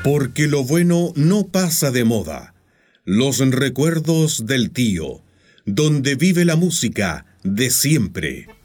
Porque lo bueno no pasa de moda. Los recuerdos del tío, donde vive la música de siempre.